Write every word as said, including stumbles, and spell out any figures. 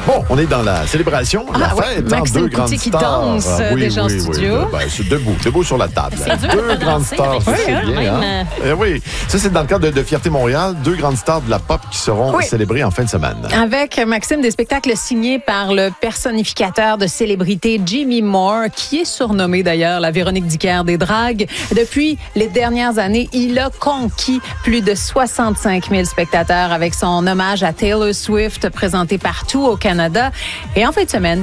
Bon, on est dans la célébration, Ah, la ouais, fête, hein, Maxime deux grandes Coutier qui stars. danse, Ah, oui, déjà en oui, studio. Oui, ben, c'est debout, debout sur la table. C'est dur de Deux pas grandes danser stars, avec ça, ça, c'est hein, bien. même. Hein? Eh oui, ça c'est dans le cadre de, de Fierté Montréal, deux grandes stars de la pop qui seront Oui. célébrées en fin de semaine. Avec Maxime, des spectacles signés par le personnificateur de célébrité Jimmy Moore, qui est surnommé d'ailleurs la Véronique Dicker des dragues. Depuis les dernières années, il a conquis plus de soixante-cinq mille spectateurs avec son hommage à Taylor Swift présenté partout au Canada. Et en fin de semaine,